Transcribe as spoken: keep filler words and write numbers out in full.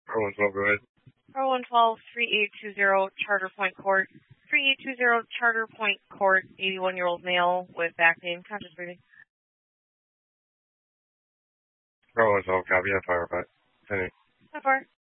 Bravo one twelve, go ahead. Bravo one twelve, three eight two zero, Charter Point Court. three eight two zero, Charter Point Court, eighty-one-year-old male with back pain, conscious breathing. Bravo one twelve, copy, F I R five. ten eight. How far?